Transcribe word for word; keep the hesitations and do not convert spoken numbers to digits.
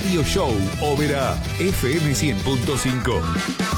Radio Show Oberá F M cien punto cinco.